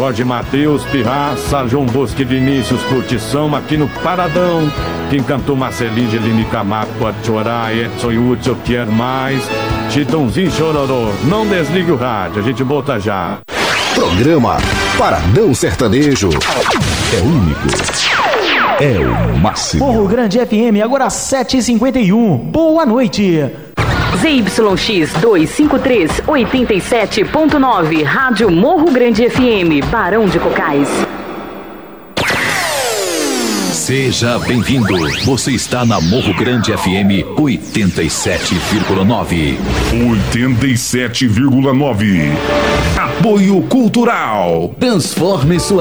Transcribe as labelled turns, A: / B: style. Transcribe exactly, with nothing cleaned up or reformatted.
A: Jorge Mateus, Pirraça, João Bosco e Vinícius Curtição, aqui no Paradão. Quem cantou Marcelinho, Geline Camargo, Pode Chorar, Edson e Hudson, Eu Quero Mais, Chitãozinho Chororô. Não desligue o rádio, a gente volta já.
B: Programa Paradão Sertanejo. É único. É o máximo.
C: Morro Grande F M, agora sete e cinquenta e um. Boa noite.
D: Z Y X duzentos e cinquenta e três, oitenta e sete ponto nove, Rádio Morro Grande F M, Barão de Cocais.
B: Seja bem-vindo. Você está na Morro Grande F M oitenta e sete vírgula nove.
E: oitenta e sete vírgula nove. Apoio Cultural.
B: Transforme sua